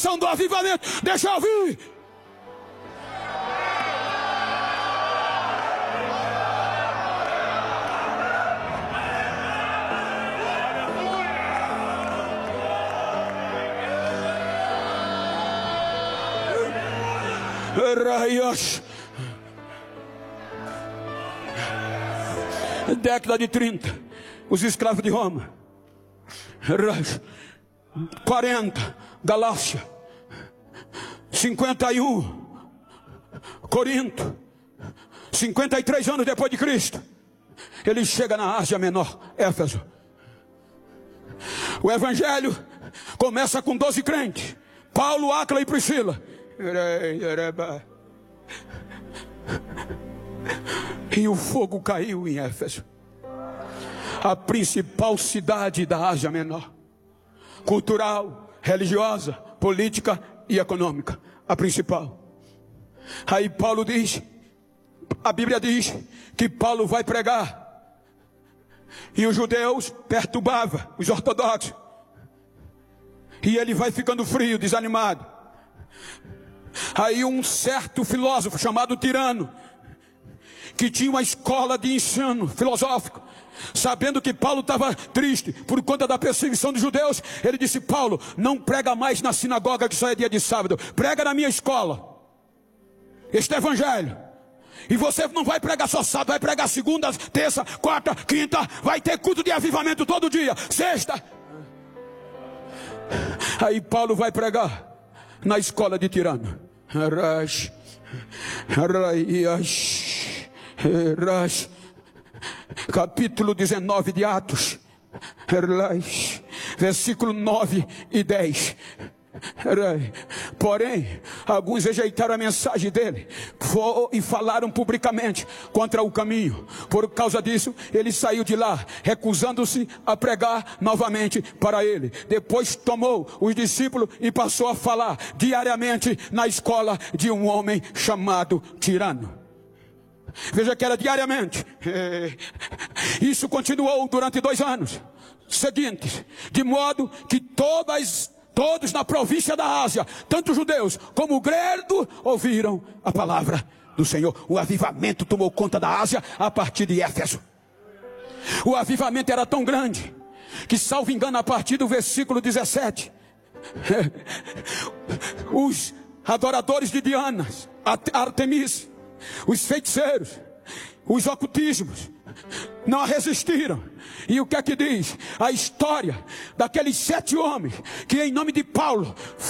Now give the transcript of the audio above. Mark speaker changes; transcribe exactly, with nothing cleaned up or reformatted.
Speaker 1: São do avivamento, deixa eu ouvir. Raios. Década de trinta, os escravos de Roma. quarenta, Galácia. cinquenta e um, Corinto. cinquenta e três anos depois de Cristo, ele chega na Ásia Menor, Éfeso. O evangelho começa com doze crentes: Paulo, Áquila e Priscila. E o fogo caiu em Éfeso, a principal cidade da Ásia Menor, cultural, religiosa, política e econômica, a principal. Aí Paulo diz, a Bíblia diz que Paulo vai pregar, e os judeus perturbavam os ortodoxos, e ele vai ficando frio, desanimado. Aí um certo filósofo chamado Tirano, que tinha uma escola de ensino filosófico, sabendo que Paulo estava triste por conta da perseguição dos judeus, ele disse: Paulo, não prega mais na sinagoga que só é dia de sábado, prega na minha escola este evangelho. E você não vai pregar só sábado, vai pregar segunda, terça, quarta, quinta, vai ter culto de avivamento todo dia, sexta. Aí Paulo vai pregar na escola de Tirano. Capítulo dezenove de Atos, versículo nove e dez. Porém, alguns rejeitaram a mensagem dele e falaram publicamente contra o caminho. Por causa disso, ele saiu de lá, recusando-se a pregar novamente para ele. Depois tomou os discípulos e passou a falar diariamente na escola de um homem chamado Tirano. Veja que era diariamente. Isso continuou durante dois anos seguintes, de modo que todas Todos na província da Ásia, tanto judeus como gregos, ouviram a palavra do Senhor. O avivamento tomou conta da Ásia a partir de Éfeso. O avivamento era tão grande que, salvo engano, a partir do versículo dezessete, os adoradores de Diana, Artemis, os feiticeiros, os ocultismos, não resistiram. E o que é que diz? A história daqueles sete homens que, em nome de Paulo,